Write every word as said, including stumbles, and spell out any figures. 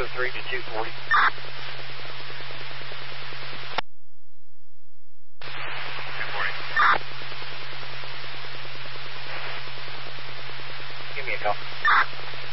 three to two forty. two forty. Give me a call.